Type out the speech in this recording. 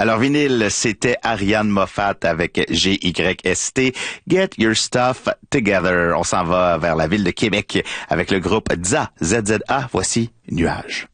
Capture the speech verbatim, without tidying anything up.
Alors, vinyle, c'était Ariane Moffat avec G Y S T. Get Your Stuff Together. On s'en va vers la ville de Québec avec le groupe Z A. Z Z A. Voici Nuage.